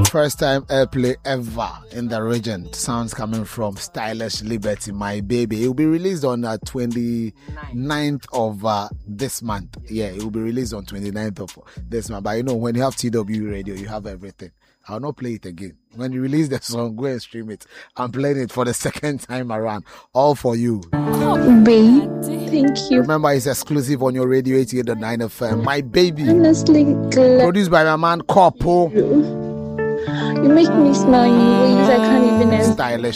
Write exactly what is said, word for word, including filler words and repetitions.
First time airplay ever in the region. Sounds coming from Stylish Liberty, My Baby. It will be released on the uh, twenty-ninth of uh, this month. Yeah, it will be released on twenty-ninth of this month. But you know, when you have T W radio, you have everything. I'll not play it again. When you release the song, go and stream it. I'm playing it for the second time around. All for you. Oh, babe. Thank you. Remember, it's exclusive on your radio eighty-eight point nine F M. My Baby. Honestly, glad. Produced by my man, Corpo. You make me smile in ways I can't even explain. Stylish